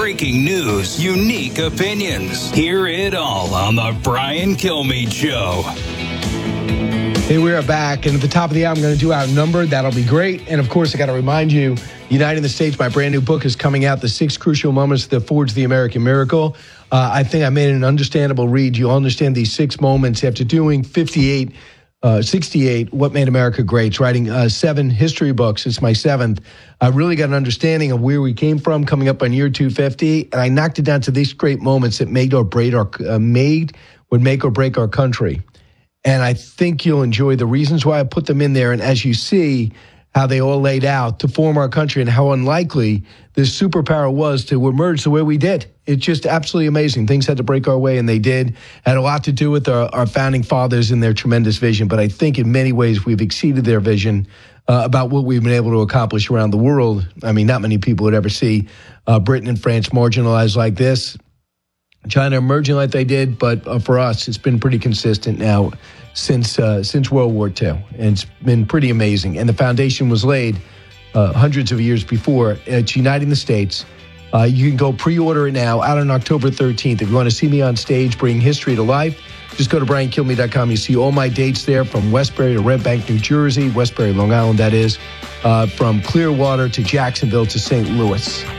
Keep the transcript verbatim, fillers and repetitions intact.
breaking news, unique opinions. Hear it all on the Brian Kilmeade Show. Hey, we are back, and at the top of the hour, I'm going to do Outnumbered. That'll be great. And, of course, I got to remind you, Uniting the States, my brand new book is coming out, The Six Crucial Moments That Forged the American Miracle. Uh, I think I made an understandable read. You'll understand these six moments after doing fifty-eight, uh, sixty-eight, What Made America Great. It's writing uh, seven history books. It's my seventh. I really got an understanding of where we came from coming up on year two fifty, and I knocked it down to these great moments that made or break our, uh, made, would make or break our country. And I think you'll enjoy the reasons why I put them in there. And as you see how they all laid out to form our country and how unlikely this superpower was to emerge the way we did. It's just absolutely amazing. Things had to break our way, and they did. Had a lot to do with our, our founding fathers and their tremendous vision. But I think in many ways we've exceeded their vision uh, about what we've been able to accomplish around the world. I mean, not many people would ever see uh, Britain and France marginalized like this. China emerging like they did, but uh, for us, it's been pretty consistent now since uh, since World War Two, and it's been pretty amazing. And the foundation was laid uh, hundreds of years before. It's Uniting the States. Uh, you can go pre-order it now, out on October thirteenth. If you want to see me on stage bring history to life, just go to brian kilmeade dot com. You see all my dates there, from Westbury to Red Bank, New Jersey, Westbury, Long Island, that is, uh, from Clearwater to Jacksonville to Saint Louis.